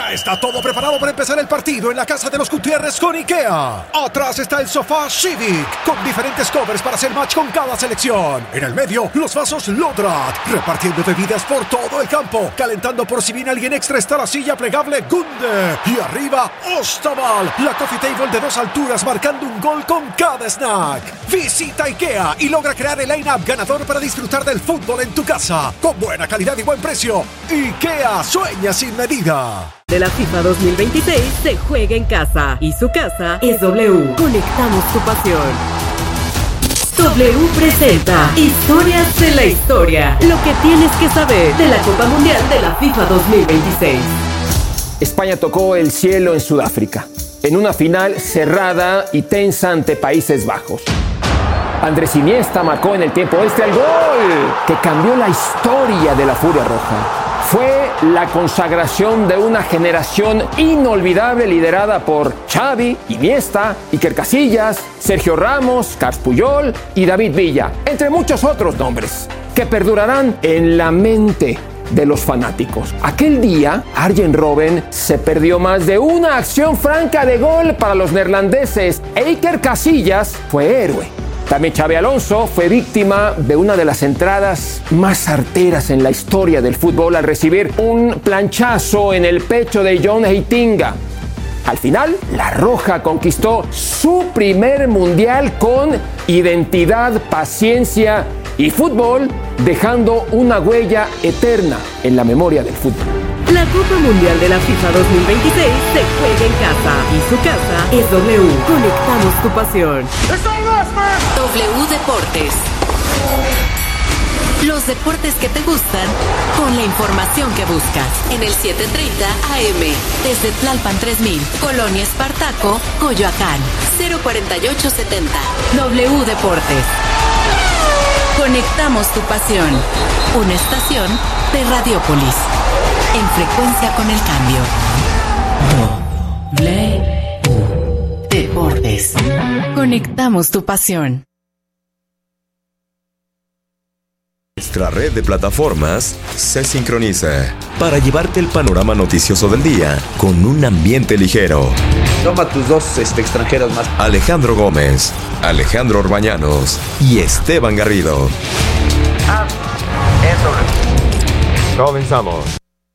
Ya está todo preparado para empezar el partido en la casa de los Gutiérrez con IKEA. Atrás está el sofá Civic, con diferentes covers para hacer match con cada selección. En el medio, los vasos Lodrat, repartiendo bebidas por todo el campo. Calentando por si viene alguien extra está la silla plegable Gunde. Y arriba, Ostaval, la coffee table de 2 alturas marcando un gol con cada snack. Visita IKEA y logra crear el line-up ganador para disfrutar del fútbol en tu casa. Con buena calidad y buen precio. IKEA sueña sin medida. De la FIFA 2026 se juega en casa y su casa es W. Conectamos tu pasión. W presenta Historias de la Historia. Lo que tienes que saber de la Copa Mundial de la FIFA 2026. España tocó el cielo en Sudáfrica, en una final cerrada y tensa ante Países Bajos. Andrés Iniesta marcó en el tiempo extra el gol que cambió la historia de la Furia Roja. Fue la consagración de una generación inolvidable liderada por Xavi, Iniesta, Iker Casillas, Sergio Ramos, Carles Puyol y David Villa, entre muchos otros nombres que perdurarán en la mente de los fanáticos. Aquel día, Arjen Robben se perdió más de una acción franca de gol para los neerlandeses e Iker Casillas fue héroe. También Xabi Alonso fue víctima de una de las entradas más arteras en la historia del fútbol al recibir un planchazo en el pecho de John Heitinga. Al final, la Roja conquistó su primer mundial con identidad, paciencia y fútbol, dejando una huella eterna en la memoria del fútbol. La Copa Mundial de la FIFA 2026 se juega en casa y su casa es W. Conectamos tu pasión. W Deportes. Los deportes que te gustan con la información que buscas. En el 730 AM. Desde Tlalpan 3000, Colonia Espartaco, Coyoacán. 04870. W Deportes. Conectamos tu pasión. Una estación de Radiópolis. En frecuencia con el cambio. W Deportes. Conectamos tu pasión. Nuestra red de plataformas se sincroniza para llevarte el panorama noticioso del día con un ambiente ligero. Toma tus 2 extranjeros más. Alejandro Gómez, Alejandro Orbañanos y Esteban Garrido. Comenzamos.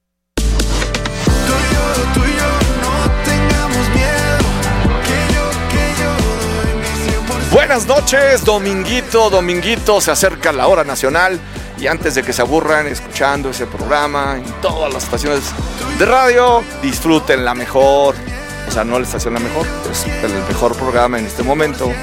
Buenas noches, dominguito, se acerca la hora nacional y antes de que se aburran escuchando ese programa en todas las estaciones de radio, disfruten la mejor, o sea, no la estación la mejor, es el mejor programa en este momento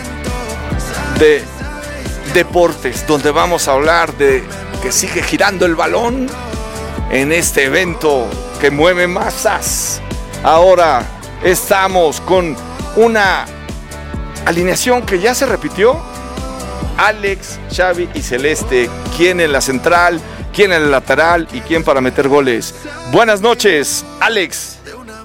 de deportes, donde vamos a hablar de que sigue girando el balón en este evento que mueve masas. Ahora estamos con una alineación que ya se repitió. Alex, Xavi y Celeste. ¿Quién en la central? ¿Quién en el lateral? ¿Y quién para meter goles? Buenas noches, Alex.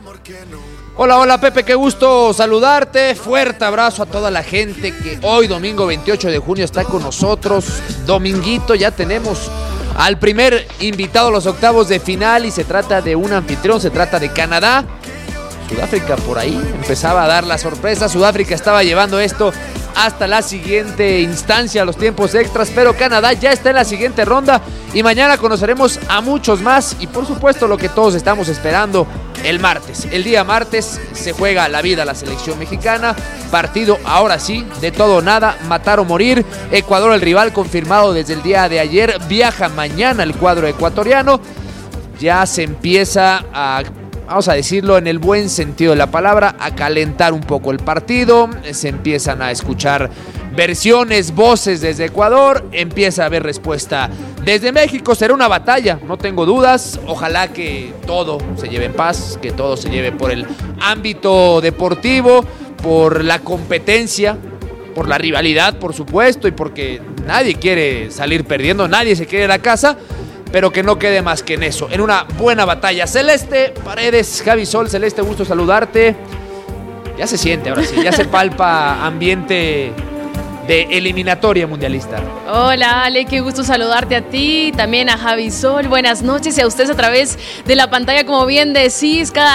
Hola Pepe, qué gusto saludarte. Fuerte abrazo a toda la gente que hoy domingo 28 de junio está con nosotros. Dominguito, ya tenemos al primer invitado a los octavos de final y se trata de un anfitrión, se trata de Canadá. Sudáfrica por ahí empezaba a dar la sorpresa. Sudáfrica estaba llevando esto hasta la siguiente instancia, los tiempos extras, pero Canadá ya está en la siguiente ronda y mañana conoceremos a muchos más y por supuesto lo que todos estamos esperando, el martes. El día martes se juega la vida a la selección mexicana, partido ahora sí, de todo o nada, matar o morir. Ecuador el rival confirmado desde el día de ayer, viaja mañana el cuadro ecuatoriano, ya se empieza a, vamos a decirlo en el buen sentido de la palabra, a calentar un poco el partido, se empiezan a escuchar versiones, voces desde Ecuador, empieza a haber respuesta desde México. Será una batalla, no tengo dudas, ojalá que todo se lleve en paz, que todo se lleve por el ámbito deportivo, por la competencia, por la rivalidad, por supuesto, y porque nadie quiere salir perdiendo, nadie se quiere ir a casa, pero que no quede más que en eso, en una buena batalla. Celeste Paredes, Javi Sol, Celeste, gusto saludarte. Ya se siente, ahora sí, ya se palpa ambiente de eliminatoria mundialista. Hola Ale, qué gusto saludarte a ti, también a Javi Sol, buenas noches y a ustedes a través de la pantalla, como bien decís, cada